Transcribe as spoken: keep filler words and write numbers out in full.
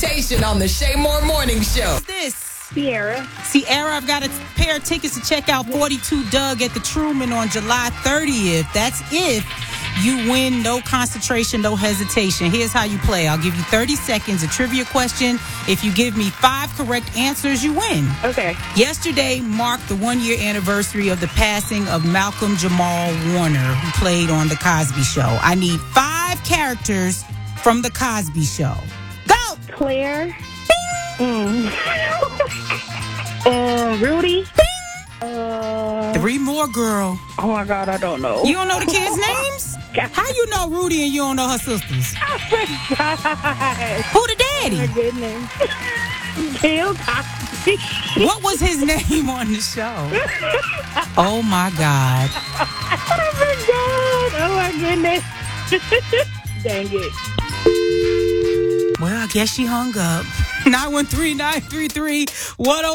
hesitation on the Shay Moore Morning Show. What's this? Sierra. Sierra, I've got a pair of tickets to check out forty-two Doug at the Truman on July thirtieth. That's if you win, no concentration, no hesitation. Here's how you play. I'll give you thirty seconds, a trivia question. If you give me five correct answers, you win. Okay. Yesterday marked the one-year anniversary of the passing of Malcolm Jamal Warner, who played on The Cosby Show. I need five characters from The Cosby Show. Go! Claire. Mm. uh, Rudy. Uh, Three more, girl. oh, my God, I don't know. You don't know the kids' names? How you know Rudy and you don't know her sisters? I forgot. Who the Oh, daddy? my goodness. Bill Cosby. What was his name on the show? Oh, my God. I forgot. Oh, my goodness. Dang it. Well, I guess she hung up. nine one three, nine three three, one oh